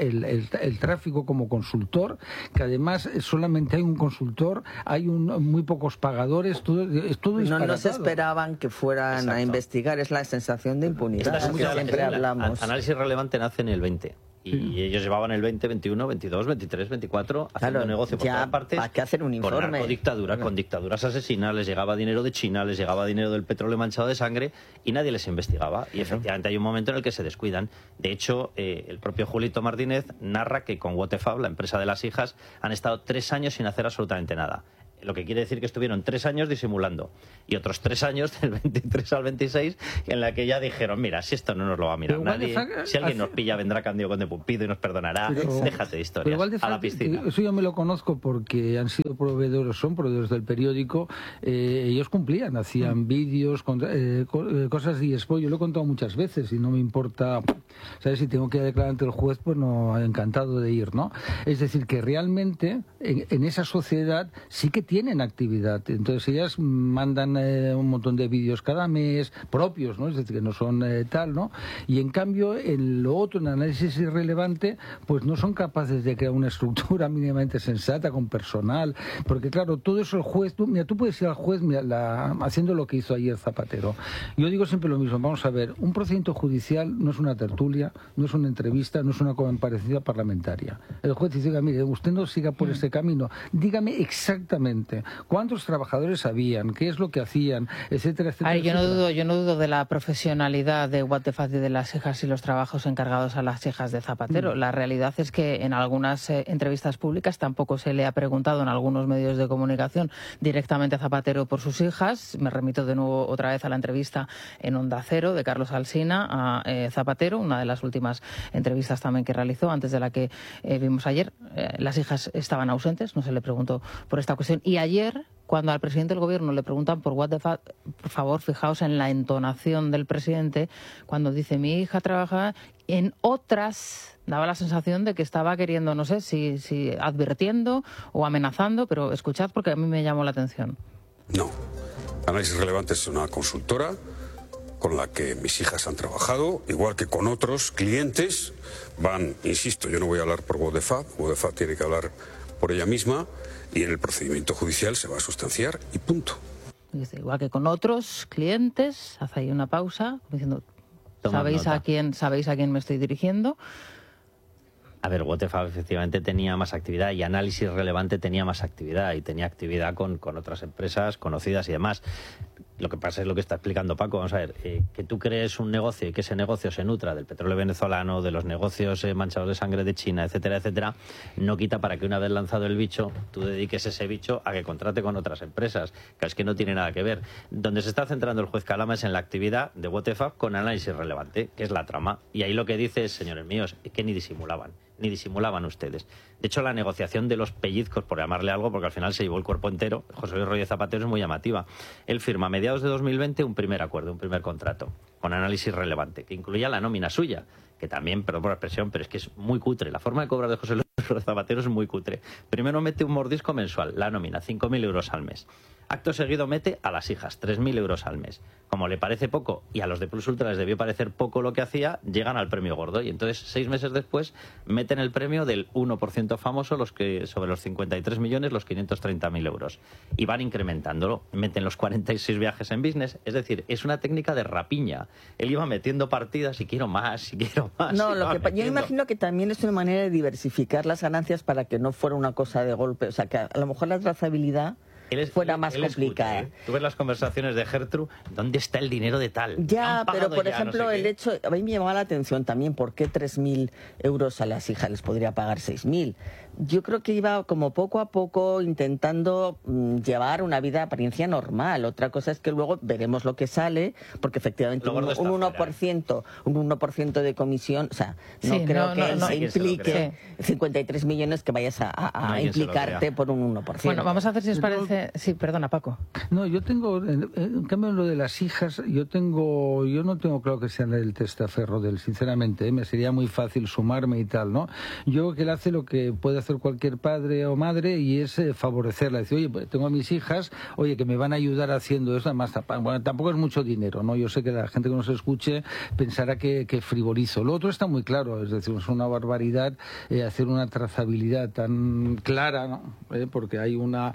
el tráfico como consultor, que además solamente hay un consultor, hay muy pocos pagadores, todo disparatado. No se esperaban que fueran a investigar, es la sensación de impunidad. Siempre hablamos. Análisis relevante nace en el 20. Y ellos llevaban el 20, 21, 22, 23, 24 haciendo negocio por todas partes. ¿Para qué hacer un informe? Con narcodictadura, con dictaduras asesinas, les llegaba dinero de China, les llegaba dinero del petróleo manchado de sangre y nadie les investigaba. Y efectivamente hay un momento en el que se descuidan. De hecho, el propio Julito Martínez narra que con Waterfab, la empresa de las hijas, han estado 3 años sin hacer absolutamente nada. Lo que quiere decir que estuvieron 3 años disimulando y otros 3 años del 23 al 26 en la que ya dijeron, mira, si esto no nos lo va a mirar nadie, si alguien nos pilla vendrá Cándido Conde Pumpido y nos perdonará, déjate de historias, a la piscina. Eso yo me lo conozco porque han sido son proveedores del periódico, ellos cumplían, hacían vídeos, cosas de eSport, yo lo he contado muchas veces y no me importa, ¿sabes? Si tengo que declarar ante el juez, pues no, encantado de ir, ¿no? Es decir, que realmente en esa sociedad sí que tienen actividad. Entonces ellas mandan un montón de vídeos cada mes, propios, ¿no? Es decir, que no son tal, ¿no? Y en cambio, en lo otro, en análisis irrelevante, pues no son capaces de crear una estructura mínimamente sensata, con personal, porque claro, todo eso el juez, tú puedes ir al juez haciendo lo que hizo ayer Zapatero. Yo digo siempre lo mismo, vamos a ver, un procedimiento judicial no es una tertulia, no es una entrevista, no es una comparecencia parlamentaria. El juez dice, mire, usted no siga por este camino, dígame exactamente cuántos trabajadores habían, qué es lo que hacían, etcétera, etcétera. Ay, yo no dudo de la profesionalidad de What the Fuck y de las hijas y los trabajos encargados a las hijas de Zapatero. La realidad es que en algunas entrevistas públicas tampoco se le ha preguntado en algunos medios de comunicación directamente a Zapatero por sus hijas. Me remito de nuevo otra vez a la entrevista en Onda Cero de Carlos Alsina a Zapatero, una de las últimas entrevistas también que realizó antes de la que vimos ayer. Las hijas estaban ausentes, no se le preguntó por esta cuestión. Y ayer, cuando al presidente del gobierno le preguntan por What the Fuck, por favor, fijaos en la entonación del presidente, cuando dice mi hija trabaja en otras, daba la sensación de que estaba queriendo, no sé, si advirtiendo o amenazando, pero escuchad porque a mí me llamó la atención. No. Análisis Relevante es una consultora con la que mis hijas han trabajado, igual que con otros clientes. Van, insisto, yo no voy a hablar por What the Fuck tiene que hablar por ella misma, y en el procedimiento judicial se va a sustanciar y punto. Dice, igual que con otros clientes, hace ahí una pausa, diciendo, ¿sabéis a quién me estoy dirigiendo? A ver, What the Fuck efectivamente tenía más actividad y Análisis Relevante tenía más actividad y tenía actividad con otras empresas conocidas y demás. Lo que pasa es lo que está explicando Paco. Vamos a ver, que tú crees un negocio y que ese negocio se nutra del petróleo venezolano, de los negocios manchados de sangre de China, etcétera, etcétera, no quita para que una vez lanzado el bicho, tú dediques ese bicho a que contrate con otras empresas. Que es que no tiene nada que ver. Donde se está centrando el juez Calama es en la actividad de What the Fuck con Análisis Relevante, que es la trama. Y ahí lo que dice es, señores míos, es que ni disimulaban ustedes. De hecho, la negociación de los pellizcos, por llamarle algo, porque al final se llevó el cuerpo entero, José Luis Rodríguez Zapatero, es muy llamativa. Él firma a mediados de 2020 un primer acuerdo, un primer contrato, con Análisis Relevante, que incluía la nómina suya, que también, perdón por la expresión, pero es que es muy cutre. La forma de cobrar de José Luis Rodríguez Zapatero es muy cutre. Primero mete un mordisco mensual, la nómina, 5.000 euros al mes. Acto seguido mete a las hijas, 3.000 euros al mes. Como le parece poco, y a los de Plus Ultra les debió parecer poco lo que hacía, llegan al premio gordo. Y entonces, 6 meses después, meten el premio del 1% famoso, sobre los 53 millones, los 530.000 euros. Y van incrementándolo. Meten los 46 viajes en business. Es decir, es una técnica de rapiña. Él iba metiendo partidas y quiero más, y quiero más. No, yo imagino que también es una manera de diversificar las ganancias para que no fuera una cosa de golpe. O sea, que a lo mejor la trazabilidad fuera más complicada. Escucha, ¿eh? Tú ves las conversaciones de Gertrude, ¿dónde está el dinero de tal? Ya, pero por ejemplo, el hecho, a mí me llamaba la atención también, ¿por qué 3.000 euros a las hijas les podría pagar 6.000? Yo creo que iba como poco a poco intentando llevar una vida de apariencia normal. Otra cosa es que luego veremos lo que sale, porque efectivamente un 1% de comisión, o sea, no creo que se implique 53 millones que vayas a implicarte por un 1%. Bueno, vamos a hacer, si os parece... Sí, perdona, Paco. No, yo tengo, en cambio en lo de las hijas, yo no tengo claro que sea el testaferro de él, sinceramente, me sería muy fácil sumarme y tal, ¿no? Yo creo que él hace lo que puede hacer cualquier padre o madre y es favorecerla, decir, oye, pues tengo a mis hijas, oye, que me van a ayudar haciendo eso, además, bueno, tampoco es mucho dinero, ¿no? Yo sé que la gente que nos escuche pensará que frivolizo. Lo otro está muy claro, es decir, es una barbaridad hacer una trazabilidad tan clara, ¿no? Porque hay una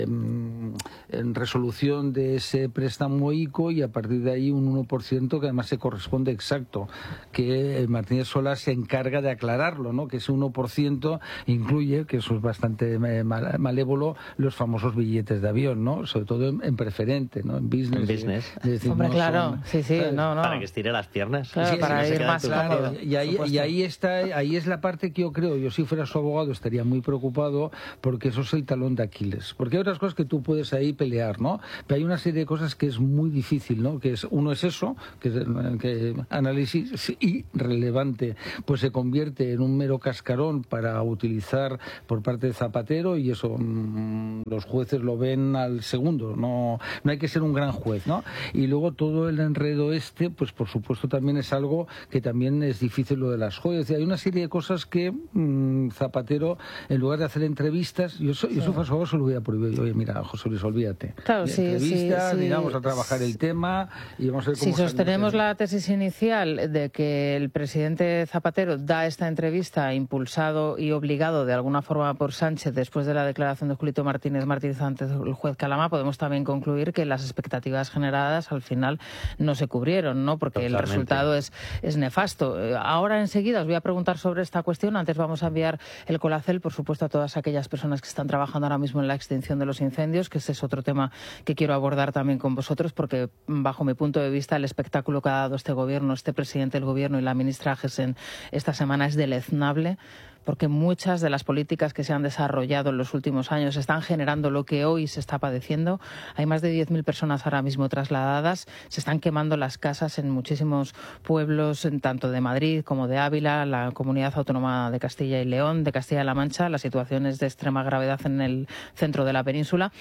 resolución de ese préstamo ICO y a partir de ahí un 1% que además se corresponde exacto, que Martínez Solá se encarga de aclararlo, ¿no? Que ese 1% incluye, que eso es bastante malévolo, los famosos billetes de avión, ¿no? Sobre todo en preferente, ¿no? En business. En business. Decir, hombre, no claro, son, sí, no. Para que estire las piernas. Claro, sí, para sí, ir más cómodo. Y ahí es la parte que yo creo, yo si fuera su abogado estaría muy preocupado, porque eso es el talón de Aquiles. Porque hay otras cosas que tú puedes ahí pelear, ¿no? Pero hay una serie de cosas que es muy difícil, ¿no? Uno es eso, que análisis irrelevante, pues se convierte en un mero cascarón para utilizar por parte de Zapatero, y eso los jueces lo ven al segundo, no hay que ser un gran juez, ¿no? Y luego todo el enredo pues por supuesto también es algo que también es difícil, lo de las joyas. Hay una serie de cosas que Zapatero, en lugar de hacer entrevistas, yo su favor se lo voy a prohibir. Oye, mira, José Luis, olvídate. Claro, Entrevistas, y vamos a trabajar el tema y vamos a ver cómo... Si sostenemos la tesis inicial de que el presidente Zapatero da esta entrevista impulsado y obligado de alguna forma por Sánchez después de la declaración de Julito Martínez ante el juez Calama, podemos también concluir que las expectativas generadas al final no se cubrieron, ¿no? Porque el resultado es nefasto. Ahora enseguida os voy a preguntar sobre esta cuestión. Antes vamos a enviar el Colacel, por supuesto, a todas aquellas personas que están trabajando ahora mismo en la extinción de los incendios, que ese es otro tema que quiero abordar también con vosotros, porque bajo mi punto de vista el espectáculo que ha dado este gobierno, este presidente del gobierno y la ministra Agesen esta semana es deleznable, porque muchas de las políticas que se han desarrollado en los últimos años están generando lo que hoy se está padeciendo. Hay más de 10.000 personas ahora mismo trasladadas, se están quemando las casas en muchísimos pueblos, tanto de Madrid como de Ávila, la Comunidad Autónoma de Castilla y León, de Castilla-La Mancha. La situación es de extrema gravedad en el centro de la península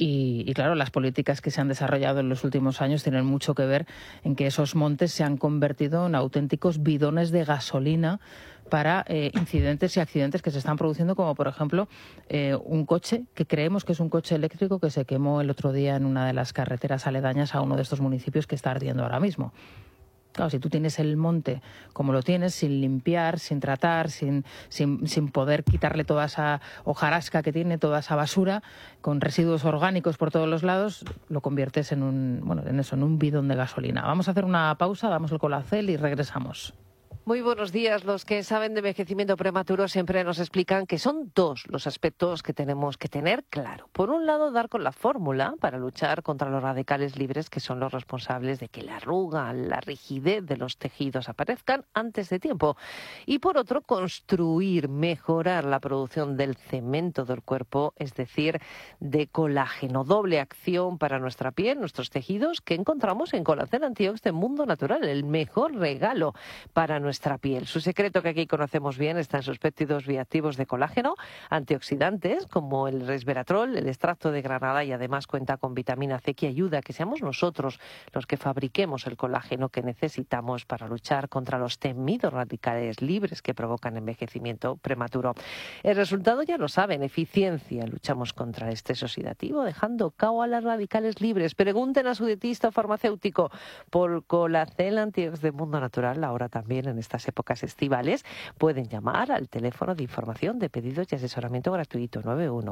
y claro, las políticas que se han desarrollado en los últimos años tienen mucho que ver en que esos montes se han convertido en auténticos bidones de gasolina para incidentes y accidentes que se están produciendo, como por ejemplo un coche que creemos que es un coche eléctrico que se quemó el otro día en una de las carreteras aledañas a uno de estos municipios que está ardiendo ahora mismo. Claro, si tú tienes el monte como lo tienes, sin limpiar, sin tratar, sin poder quitarle toda esa hojarasca que tiene, toda esa basura, con residuos orgánicos por todos los lados, lo conviertes en un bidón de gasolina. Vamos a hacer una pausa, damos el Colacel y regresamos. Muy buenos días. Los que saben de envejecimiento prematuro siempre nos explican que son dos los aspectos que tenemos que tener claro. Por un lado, dar con la fórmula para luchar contra los radicales libres, que son los responsables de que la arruga, la rigidez de los tejidos aparezcan antes de tiempo. Y por otro, construir, mejorar la producción del cemento del cuerpo, es decir, de colágeno. Doble acción para nuestra piel, nuestros tejidos, que encontramos en Colacel Antiox de Mundo Natural, el mejor regalo para nuestra piel. Su secreto, que aquí conocemos bien, está en sus péptidos bioactivos de colágeno, antioxidantes como el resveratrol, el extracto de granada, y además cuenta con vitamina C, que ayuda a que seamos nosotros los que fabriquemos el colágeno que necesitamos para luchar contra los temidos radicales libres que provocan envejecimiento prematuro. El resultado ya lo saben, eficiencia. Luchamos contra el estrés oxidativo dejando cao a los radicales libres. Pregunten a su dietista o farmacéutico por Colacel Antiox de Mundo Natural. Ahora también en estas épocas estivales pueden llamar al teléfono de información de pedidos y asesoramiento gratuito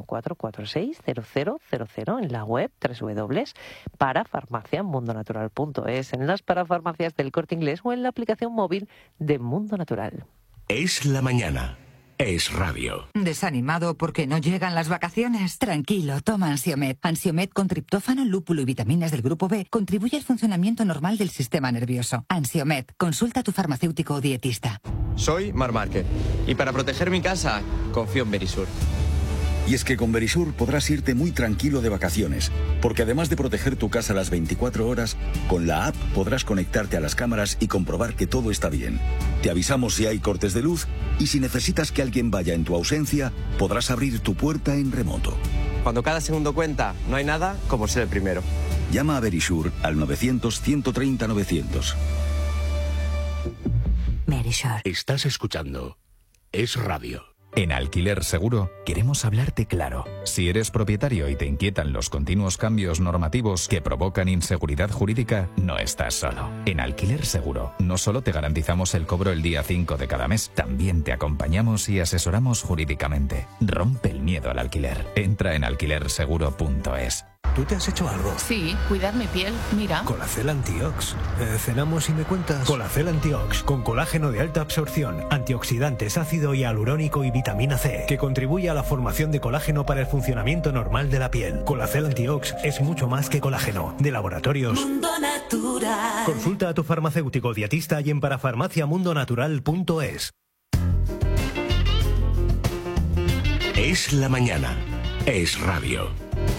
914460000 en la web www.parafarmaciamundonatural.es, en las parafarmacias del Corte Inglés o en la aplicación móvil de Mundo Natural. Es la mañana. Es radio. ¿Desanimado porque no llegan las vacaciones? Tranquilo, toma Ansiomed. Ansiomed con triptófano, lúpulo y vitaminas del grupo B contribuye al funcionamiento normal del sistema nervioso. Ansiomed, consulta a tu farmacéutico o dietista. Soy Mar Márquez y para proteger mi casa confío en Verisur. Y es que con Verisur podrás irte muy tranquilo de vacaciones, porque además de proteger tu casa las 24 horas, con la app podrás conectarte a las cámaras y comprobar que todo está bien. Te avisamos si hay cortes de luz y si necesitas que alguien vaya en tu ausencia, podrás abrir tu puerta en remoto. Cuando cada segundo cuenta, no hay nada como ser el primero. Llama a Verisur al 900-130-900. Verisur. Estás escuchando Es Radio. En Alquiler Seguro queremos hablarte claro. Si eres propietario y te inquietan los continuos cambios normativos que provocan inseguridad jurídica, no estás solo. En Alquiler Seguro no solo te garantizamos el cobro el día 5 de cada mes, también te acompañamos y asesoramos jurídicamente. Rompe el miedo al alquiler. Entra en alquilerseguro.es. ¿Tú te has hecho algo? Sí, cuidar mi piel, mira. Colacel Antiox. Cenamos y me cuentas. Colacel Antiox, con colágeno de alta absorción, antioxidantes, ácido hialurónico y vitamina C, que contribuye a la formación de colágeno para el funcionamiento normal de la piel. Colacel Antiox es mucho más que colágeno. De Laboratorios Mundo Natural. Consulta a tu farmacéutico dietista y en parafarmaciamundonatural.es. Es la mañana. Es radio.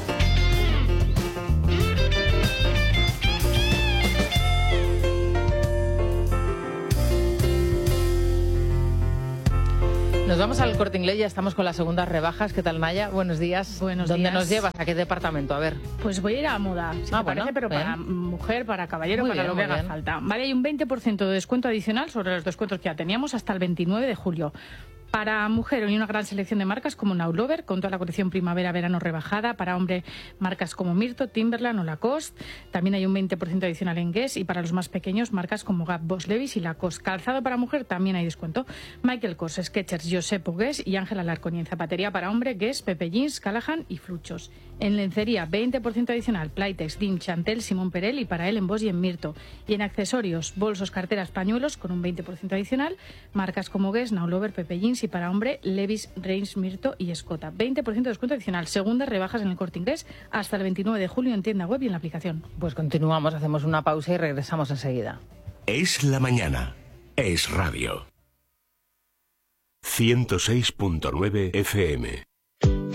Nos vamos al Corte Inglés, ya estamos con las segundas rebajas. ¿Qué tal, Naya? Buenos días. Buenos ¿Dónde días. nos llevas? ¿A qué departamento? A ver. Pues voy a ir a moda, si te parece, pero bien. para mujer, para caballero, Muy para bien, lo que muy haga bien. falta. Vale, hay un 20% de descuento adicional sobre los descuentos que ya teníamos hasta el 29 de julio. Para mujer hay una gran selección de marcas como Now Lover, con toda la colección primavera-verano rebajada. Para hombre, marcas como Myrto, Timberland o Lacoste. También hay un 20% adicional en Guess. Y para los más pequeños, marcas como Gap, Boss Levi's y Lacoste. Calzado para mujer también hay descuento. Michael Kors, Skechers, Giuseppe Guess y Ángela Larcón. Y en zapatería para hombre, Guess, Pepe Jeans, Callahan y Fluchos. En lencería, 20% adicional, Playtex, Dim, Chantel, Simón Perel y para él en Boss y en Myrto. Y en accesorios, bolsos, carteras, pañuelos con un 20% adicional, marcas como Guess, Now Lover, Pepe Jeans y para hombre, Levi's, Reims, Myrto y Escota. 20% de descuento adicional, segundas rebajas en el Corte Inglés hasta el 29 de julio en tienda web y en la aplicación. Pues continuamos, hacemos una pausa y regresamos enseguida. Es la mañana. Es radio. 106.9 FM.